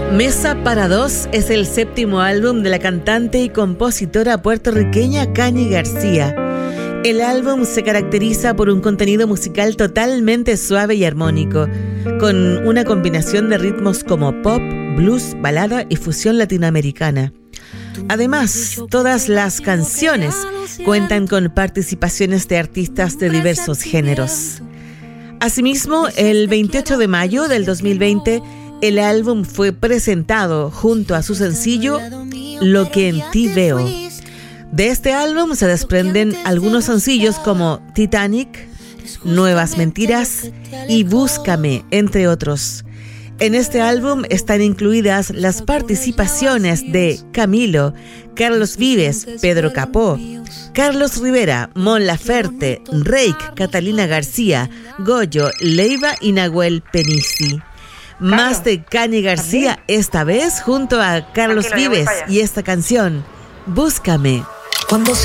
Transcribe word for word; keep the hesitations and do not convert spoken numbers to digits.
Mesa para dos es el séptimo álbum de la cantante y compositora puertorriqueña Kani García. El álbum se caracteriza por un contenido musical totalmente suave y armónico, con una combinación de ritmos como pop, blues, balada y fusión latinoamericana. Además, todas las canciones cuentan con participaciones de artistas de diversos géneros. Asimismo, el veintiocho de mayo del dos mil veinte, el álbum fue presentado junto a su sencillo Lo que en ti veo. De este álbum se desprenden algunos sencillos como Titanic, Nuevas Mentiras y Búscame, entre otros. En este álbum están incluidas las participaciones de Camilo, Carlos Vives, Pedro Capó, Carlos Rivera, Mon Laferte, Reik, Catalina García, Goyo, Leiva y Nahuel Penisi. Más de Kani García, esta vez junto a Carlos Vives y esta canción, Búscame. Cuando se